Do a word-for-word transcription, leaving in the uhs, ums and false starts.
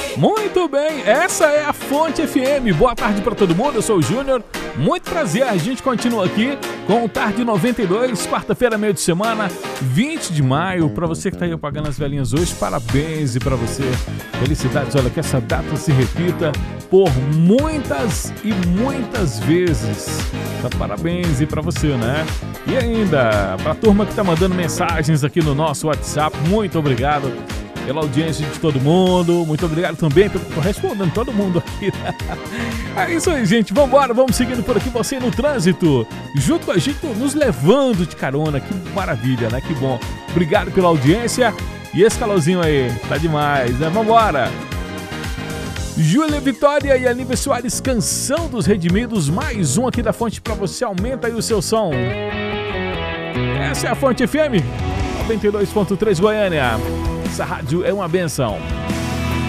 Muito bem, essa é a Fonte F M. Boa tarde para todo mundo, eu sou o Júnior. Muito prazer, a gente continua aqui com o Tarde noventa e dois, quarta-feira, meio de semana, vinte de maio. Para você que está aí apagando as velhinhas hoje, parabéns e para você, felicidades. Olha, que essa data se repita por muitas e muitas vezes. Tá, parabéns e para você, né? E ainda, para a turma que está mandando mensagens aqui no nosso WhatsApp, muito obrigado pela audiência de todo mundo, muito obrigado também por respondendo todo mundo aqui. É isso aí, gente, vamos embora, vamos seguindo por aqui, você no trânsito, junto com a gente, nos levando de carona, que maravilha, né, que bom. Obrigado pela audiência e esse calorzinho aí, tá demais, né, vamos embora. Júlia Vitória e Aníbal Soares, Canção dos Redimidos, mais um aqui da Fonte pra você, aumenta aí o seu som. Essa é a Fonte F M, noventa e dois ponto três Goiânia. Essa rádio é uma benção.